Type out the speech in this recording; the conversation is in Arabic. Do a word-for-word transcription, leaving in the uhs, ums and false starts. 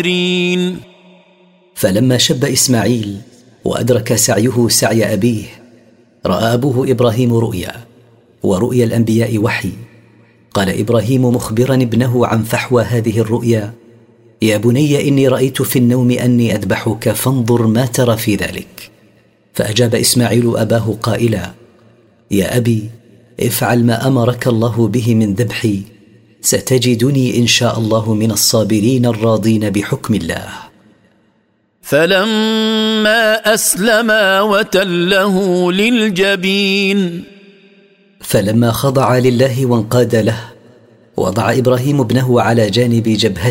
فلما شب إسماعيل وأدرك سعيه سعي أبيه، رأى أبوه إبراهيم رؤيا، ورؤيا الأنبياء وحي. قال إبراهيم مخبرا ابنه عن فحوى هذه الرؤيا: يا بني إني رأيت في النوم أني أذبحك فانظر ما ترى في ذلك. فأجاب إسماعيل أباه قائلا: يا أبي، افعل ما أمرك الله به من ذبحي، ستجدني إن شاء الله من الصابرين الراضين بحكم الله. فلما أسلما وتله للجبين، فلما خضع لله وانقاد له، وضع إبراهيم ابنه على جانب جبهته